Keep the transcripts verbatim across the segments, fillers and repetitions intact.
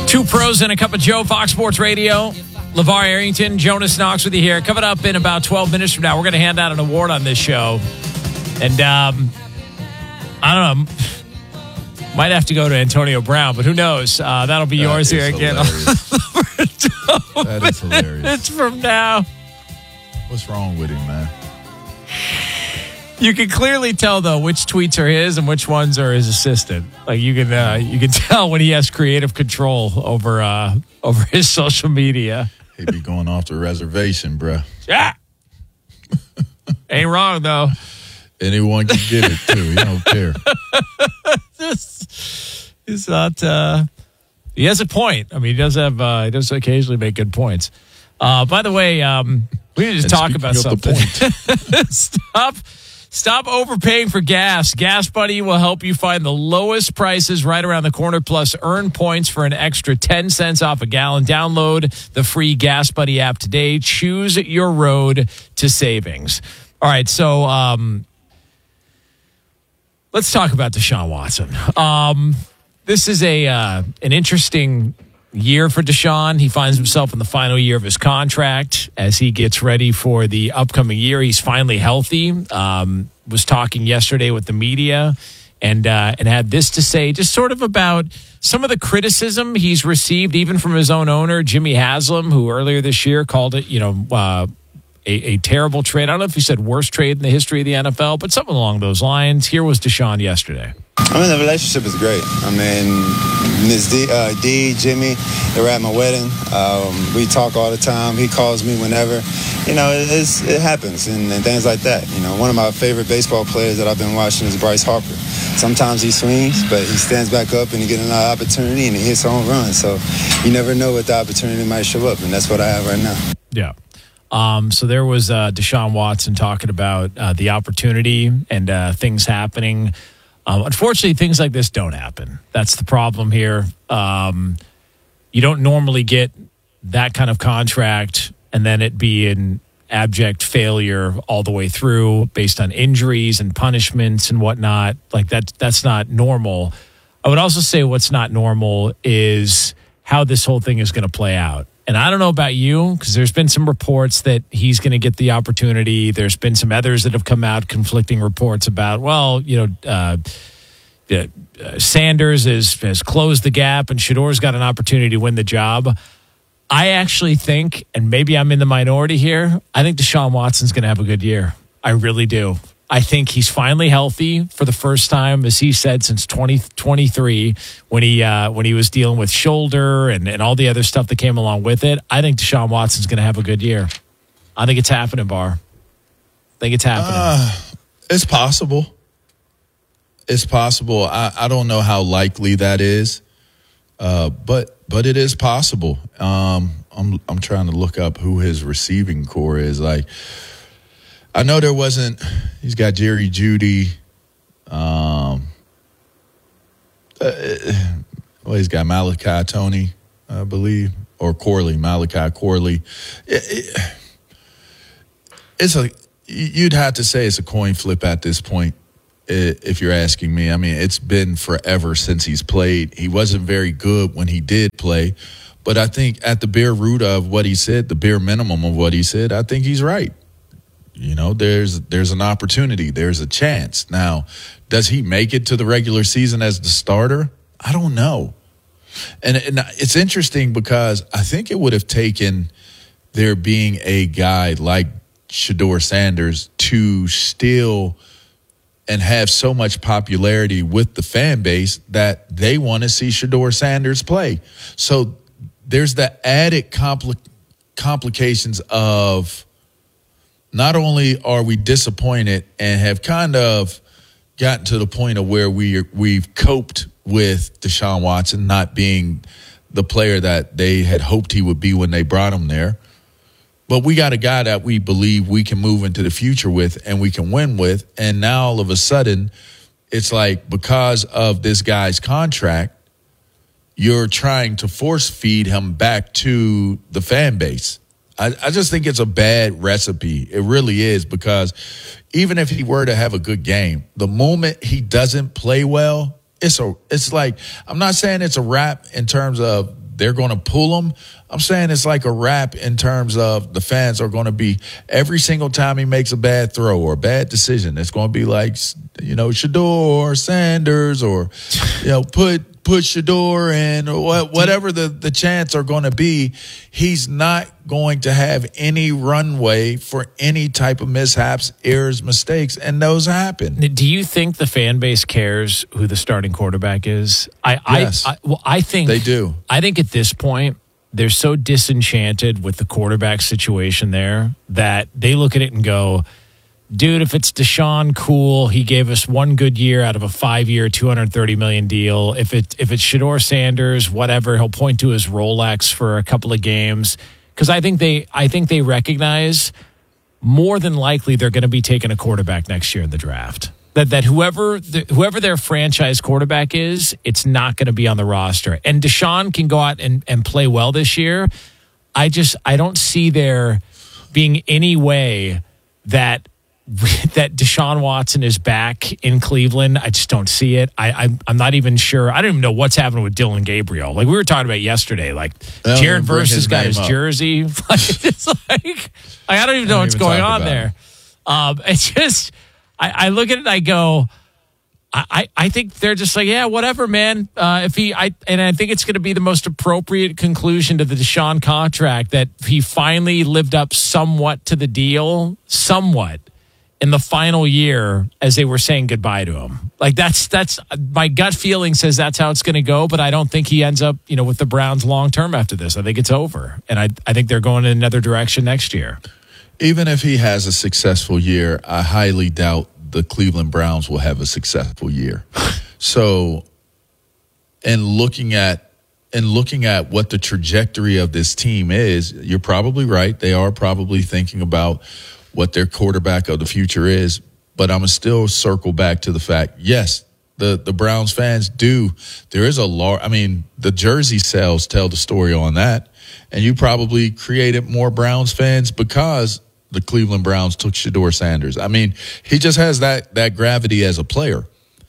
Two pros and a cup of Joe, Fox Sports Radio. LeVar Arrington, Jonas Knox with you here. Coming up in about twelve minutes from now, we're going to hand out an award on this show. And um, I don't know, might have to go to Antonio Brown, but who knows? Uh, that'll be that yours here again. That is hilarious. It's from now. What's wrong with him, man? You can clearly tell, though, which tweets are his and which ones are his assistant. Like, you can uh, you can tell when he has creative control over uh, over his social media. He'd be going off the reservation, bruh. Yeah. Ain't wrong, though. Anyone can get it, too. He don't care. This is not... Uh, he has a point. I mean, he does have... Uh, he does occasionally make good points. Uh, by the way, um, we need to and talk about something. Point. Stop... Stop overpaying for gas. Gas Buddy will help you find the lowest prices right around the corner, plus earn points for an extra ten cents off a gallon. Download the free Gas Buddy app today. Choose your road to savings. All right, so um, let's talk about Deshaun Watson. Um, this is a uh, an interesting year for Deshaun. He finds himself in the final year of his contract as he gets ready for the upcoming year. He's finally healthy. Um, was talking yesterday with the media and uh, and had this to say, just sort of about some of the criticism he's received, even from his own owner, Jimmy Haslam, who earlier this year called it, you know, uh, a, a terrible trade. I don't know if he said worst trade in the history of the N F L, but something along those lines. Here was Deshaun yesterday. I mean, the relationship is great. I mean, Miz D, uh, D, Jimmy, they were at my wedding. Um, we talk all the time. He calls me whenever. You know, it, it's, it happens and, and things like that. You know, one of my favorite baseball players that I've been watching is Bryce Harper. Sometimes he swings, but he stands back up and he gets another opportunity and he hits a home run. So you never know what the opportunity might show up, and that's what I have right now. Yeah. Um, so there was uh, Deshaun Watson talking about uh, the opportunity and uh, things happening. Um, unfortunately, things like this don't happen. That's the problem here. Um, you don't normally get that kind of contract and then it be an abject failure all the way through based on injuries and punishments and whatnot. Like that, that's not normal. I would also say what's not normal is how this whole thing is going to play out. And I don't know about you, because there's been some reports that he's going to get the opportunity. There's been some others that have come out, conflicting reports about, well, you know, uh, uh, Sanders is, has closed the gap and Shador's got an opportunity to win the job. I actually think, and maybe I'm in the minority here, I think Deshaun Watson's going to have a good year. I really do. I think he's finally healthy for the first time, as he said, since twenty twenty-three when he uh, when he was dealing with shoulder and, and all the other stuff that came along with it. I think Deshaun Watson's going to have a good year. I think it's happening, Bar. I think it's happening. Uh, it's possible. It's possible. I, I don't know how likely that is, uh, but but it is possible. Um, I'm I'm trying to look up who his receiving core is. Like, I know there wasn't. He's got Jerry Jeudy. Um, uh, well, he's got Malachi Tony, I believe, or Corley, Malachi Corley. It, it, it's a. You'd have to say it's a coin flip at this point, if you're asking me. I mean, it's been forever since he's played. He wasn't very good when he did play, but I think at the bare root of what he said, the bare minimum of what he said, I think he's right. You know, there's there's an opportunity. There's a chance. Now, does he make it to the regular season as the starter? I don't know. And, and it's interesting because I think it would have taken there being a guy like Shedeur Sanders to still and have so much popularity with the fan base that they want to see Shedeur Sanders play. So there's the added compli- complications of not only are we disappointed and have kind of gotten to the point of where we we've coped with Deshaun Watson not being the player that they had hoped he would be when they brought him there, but we got a guy that we believe we can move into the future with and we can win with. And now all of a sudden, it's like because of this guy's contract, you're trying to force feed him back to the fan base. I, I just think it's a bad recipe. It really is, because even if he were to have a good game, the moment he doesn't play well, it's a it's like, I'm not saying it's a wrap in terms of they're going to pull him. I'm saying it's like a rap in terms of the fans are going to be, every single time he makes a bad throw or a bad decision, it's going to be like, you know, Shedeur Sanders or, you know, put put Shedeur in or what, whatever the, the chants are going to be. He's not going to have any runway for any type of mishaps, errors, mistakes, and those happen. Do you think the fan base cares who the starting quarterback is? I, Yes. I, I, well, I think They do. I think at this point, they're so disenchanted with the quarterback situation there that they look at it and go, dude, if it's Deshaun, cool. He gave us one good year out of a five-year, two hundred thirty million dollars deal. If it if it's Shedeur Sanders, whatever, he'll point to his Rolex for a couple of games. Because I think they I think they recognize more than likely they're going to be taking a quarterback next year in the draft. That that whoever the, whoever their franchise quarterback is, it's not going to be on the roster. And Deshaun can go out and, and play well this year. I just I don't see there being any way that that Deshaun Watson is back in Cleveland. I just don't see it. I, I'm I'm not even sure. I don't even know what's happening with Dylan Gabriel. Like we were talking about yesterday. Like Jared Verse got his jersey. Like, it's like I don't even know what's going on there. Um, it's just. I, I look at it and I go, I, I think they're just like, yeah, whatever, man. Uh, if he, I, and I think it's going to be the most appropriate conclusion to the Deshaun contract that he finally lived up somewhat to the deal, somewhat in the final year as they were saying goodbye to him. Like that's, that's my gut feeling says that's how it's going to go, but I don't think he ends up, you know, with the Browns long term after this. I think it's over. And I, I think they're going in another direction next year. Even if he has a successful year, I highly doubt the Cleveland Browns will have a successful year. So, and looking at and looking at what the trajectory of this team is, you're probably right. They are probably thinking about what their quarterback of the future is. But I'm gonna still circle back to the fact, yes, the the Browns fans do. There is a large. I mean, the jersey sales tell the story on that, and you probably created more Browns fans because the Cleveland Browns took Shedeur Sanders. I mean, he just has that that gravity as a player.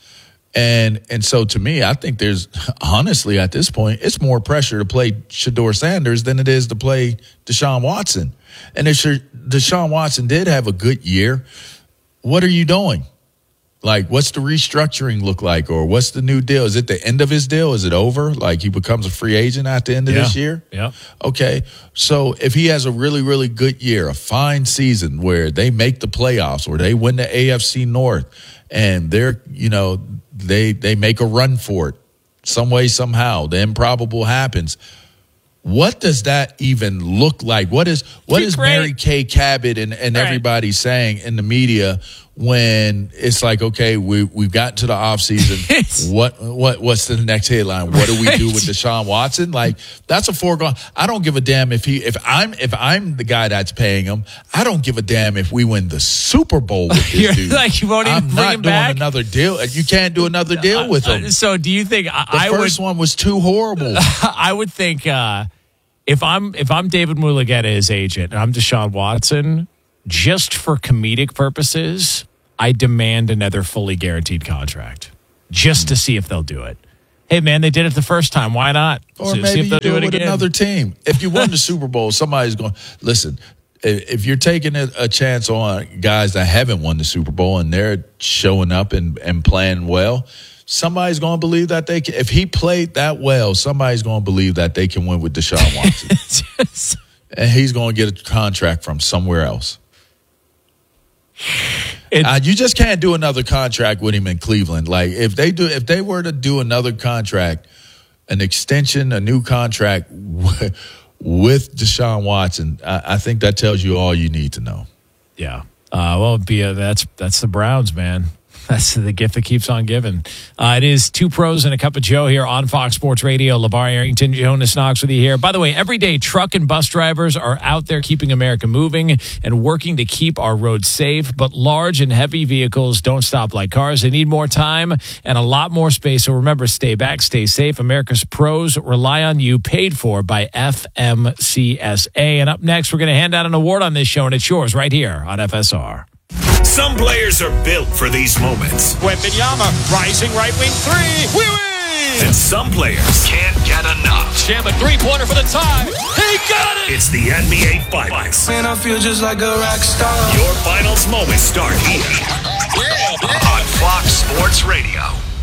And and so to me, I think there's, honestly, at this point, it's more pressure to play Shedeur Sanders than it is to play Deshaun Watson. And if Deshaun Watson did have a good year, what are you doing? Like, what's the restructuring look like? Or what's the new deal? Is it the end of his deal? Is it over? Like, he becomes a free agent at the end of yeah. this year? Yeah. Okay. So if he has a really, really good year, a fine season where they make the playoffs or they win the A F C North and they're, you know, they they make a run for it some way, somehow, the improbable happens. What does that even look like? What is what is great. Mary Kay Cabot and, and right. everybody saying in the media when it's like, okay, we we've gotten to the offseason. what what what's the next headline? What do we do with Deshaun Watson? Like, that's a foregone. I don't give a damn if he if I'm if I'm the guy that's paying him. I don't give a damn if we win the Super Bowl with this You're dude. like, you won't even I'm bring not him doing back? another deal. You can't do another deal with him. Uh, so do you think I, The I first would? one was too horrible. I would think uh, if I'm if I'm David Mulugeta, his agent, and I'm Deshaun Watson, just for comedic purposes, I demand another fully guaranteed contract just to see if they'll do it. Hey, man, they did it the first time. Why not? Or see, maybe see if you they'll do, do it it with again. another team. If you won the Super Bowl, somebody's going, listen, if you're taking a, a chance on guys that haven't won the Super Bowl and they're showing up and, and playing well, somebody's going to believe that they can. If he played that well, somebody's going to believe that they can win with Deshaun Watson. Just, and he's going to get a contract from somewhere else. It, uh, you just can't do another contract with him in Cleveland. Like, if they do, if they were to do another contract, an extension, a new contract w- with Deshaun Watson, I, I think that tells you all you need to know. yeah. Uh, well, be a, that's that's the Browns, man. That's the gift that keeps on giving. Uh, it is Two Pros and a Cup of Joe here on Fox Sports Radio. LeVar Arrington, Jonas Knox with you here. By the way, every day truck and bus drivers are out there keeping America moving and working to keep our roads safe. But large and heavy vehicles don't stop like cars. They need more time and a lot more space. So remember, stay back, stay safe. America's pros rely on you, paid for by F M C S A. And up next, we're going to hand out an award on this show, and it's yours right here on F S R. Some players are built for these moments. Wembanyama, rising right wing three. We win! And some players can't get enough. Jam a three-pointer for the tie. He got it! It's the N B A Finals. Man, I feel just like a rock star. Your finals moments start here on Fox Sports Radio.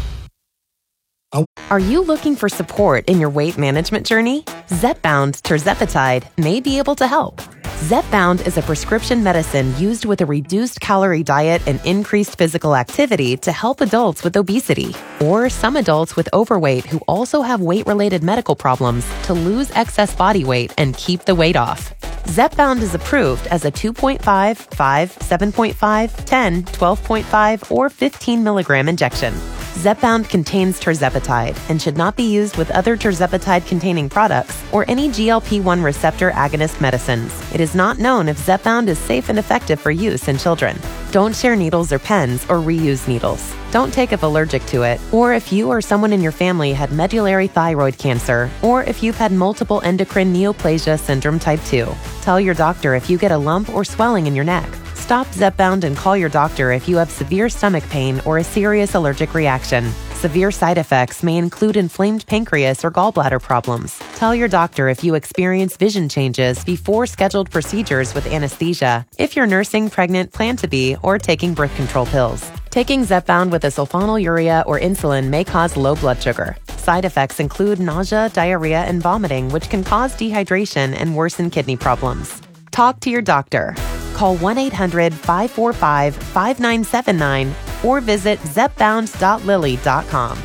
Are you looking for support in your weight management journey? Zepbound tirzepatide may be able to help. Zepbound is a prescription medicine used with a reduced calorie diet and increased physical activity to help adults with obesity, or some adults with overweight who also have weight-related medical problems to lose excess body weight and keep the weight off. Zepbound is approved as a two point five, five, seven point five, ten, twelve point five, or fifteen milligram injection. Zepbound contains tirzepatide and should not be used with other tirzepatide-containing products or any G L P one receptor agonist medicines. It is not known if Zepbound is safe and effective for use in children. Don't share needles or pens or reuse needles. Don't take if allergic to it, or if you or someone in your family had medullary thyroid cancer, or if you've had multiple endocrine neoplasia syndrome type two. Tell your doctor if you get a lump or swelling in your neck. Stop Zepbound and call your doctor if you have severe stomach pain or a serious allergic reaction. Severe side effects may include inflamed pancreas or gallbladder problems. Tell your doctor if you experience vision changes before scheduled procedures with anesthesia, if you're nursing, pregnant, plan to be, or taking birth control pills. Taking Zepbound with a sulfonylurea or insulin may cause low blood sugar. Side effects include nausea, diarrhea, and vomiting, which can cause dehydration and worsen kidney problems. Talk to your doctor. Call one eight hundred, five four five, five nine seven nine or visit zepbound dot lilly dot com.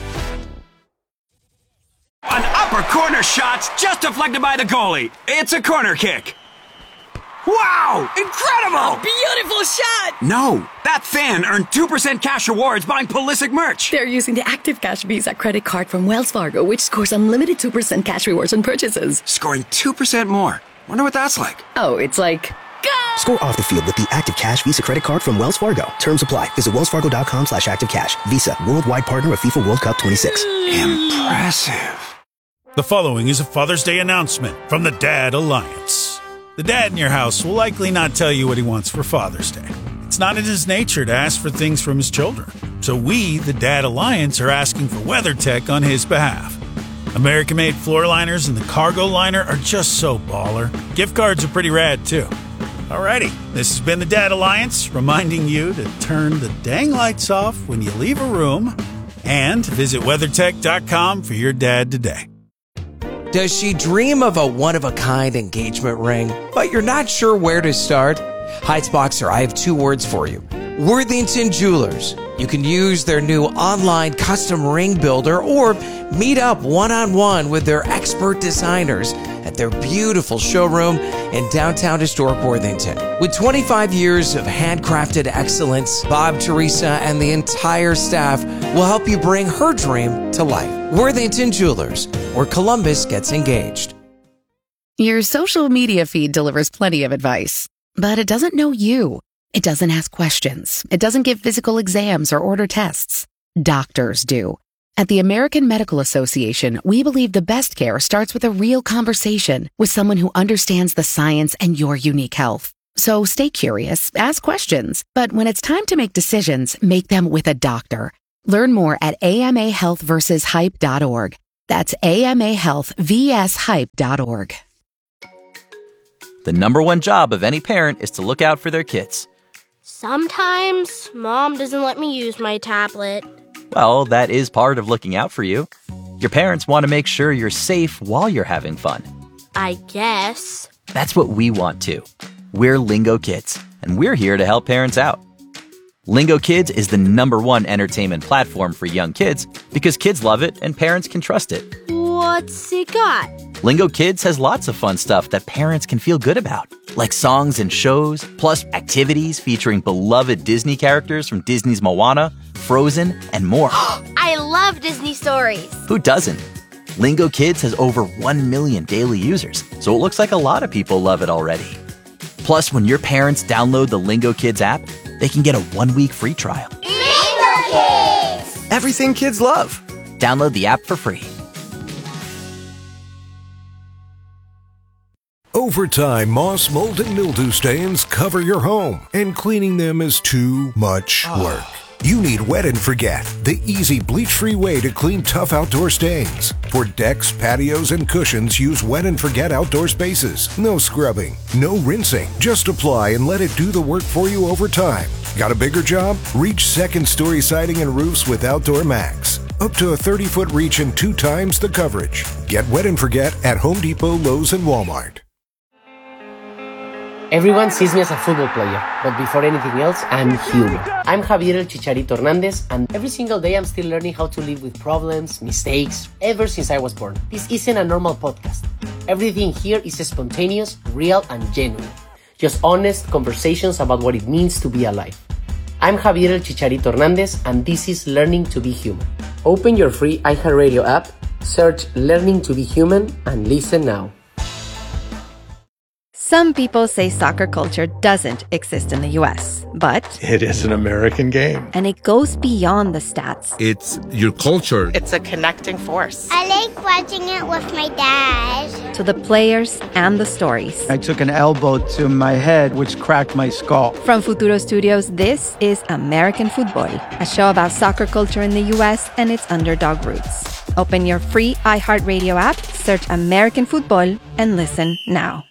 An upper corner shot's just deflected by the goalie. It's a corner kick. Wow! Incredible! A beautiful shot! No, that fan earned two percent cash rewards buying Pulisic merch. They're using the Active Cash Visa credit card from Wells Fargo, which scores unlimited two percent cash rewards on purchases. Scoring two percent more. Wonder what that's like. Oh, it's like... Go! Score off the field with the Active Cash Visa credit card from Wells Fargo. Terms apply. Visit wellsfargo.com slash active cash. Visa, worldwide partner of FIFA World Cup twenty-six. Impressive. The following is a Father's Day announcement from the Dad Alliance. The dad in your house will likely not tell you what he wants for Father's Day. It's not in his nature to ask for things from his children. So we, the Dad Alliance, are asking for WeatherTech on his behalf. American-made floor liners and the cargo liner are just so baller. Gift cards are pretty rad, too. Alrighty, this has been the Dad Alliance, reminding you to turn the dang lights off when you leave a room and visit weathertech dot com for your dad today. Does she dream of a one-of-a-kind engagement ring, but you're not sure where to start? Heights Boxer, I have two words for you. Worthington Jewelers. You can use their new online custom ring builder or meet up one-on-one with their expert designers at their beautiful showroom in downtown historic Worthington. With twenty-five years of handcrafted excellence, Bob, Teresa, and the entire staff will help you bring her dream to life. Worthington Jewelers, where Columbus gets engaged. Your social media feed delivers plenty of advice, but it doesn't know you. It doesn't ask questions. It doesn't give physical exams or order tests. Doctors do. At the American Medical Association, we believe the best care starts with a real conversation with someone who understands the science and your unique health. So stay curious, ask questions, but when it's time to make decisions, make them with a doctor. Learn more at A M A health versus hype dot org. That's A M A health versus hype dot org. The number one job of any parent is to look out for their kids. Sometimes Mom doesn't let me use my tablet. Well, that is part of looking out for you. Your parents want to make sure you're safe while you're having fun. I guess. That's what we want too. We're Lingo Kids, and we're here to help parents out. Lingo Kids is the number one entertainment platform for young kids because kids love it and parents can trust it. What's it got? Lingo Kids has lots of fun stuff that parents can feel good about, like songs and shows, plus activities featuring beloved Disney characters from Disney's Moana, Frozen, and more. I love Disney stories. Who doesn't? Lingo Kids has over one million daily users, so it looks like a lot of people love it already. Plus, when your parents download the Lingo Kids app, they can get a one-week free trial. Lingo Kids! Everything kids love. Download the app for free. Over time, moss, mold, and mildew stains cover your home, and cleaning them is too much work. You need Wet and Forget, the easy bleach-free way to clean tough outdoor stains. For decks, patios, and cushions, use Wet and Forget outdoor spaces. No scrubbing, no rinsing. Just apply and let it do the work for you over time. Got a bigger job? Reach second-story siding and roofs with Outdoor Max. Up to a thirty-foot reach and two times the coverage. Get Wet and Forget at Home Depot, Lowe's, and Walmart. Everyone sees me as a football player, but before anything else, I'm human. I'm Javier El Chicharito Hernandez, and every single day I'm still learning how to live with problems, mistakes, ever since I was born. This isn't a normal podcast. Everything here is spontaneous, real, and genuine. Just honest conversations about what it means to be alive. I'm Javier El Chicharito Hernandez, and this is Learning to be Human. Open your free iHeartRadio app, search Learning to be Human, and listen now. Some people say soccer culture doesn't exist in the U S, but it is an American game. And it goes beyond the stats. It's your culture. It's a connecting force. I like watching it with my dad. To the players and the stories. I took an elbow to my head, which cracked my skull. From Futuro Studios, this is American Football, a show about soccer culture in the U S and its underdog roots. Open your free iHeartRadio app, search American Football, and listen now.